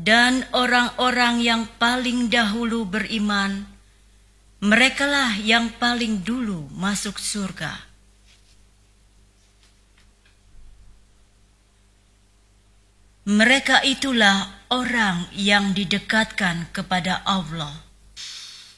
Dan orang-orang yang paling dahulu beriman, merekalah yang paling dulu masuk surga. Mereka itulah orang yang didekatkan kepada Allah.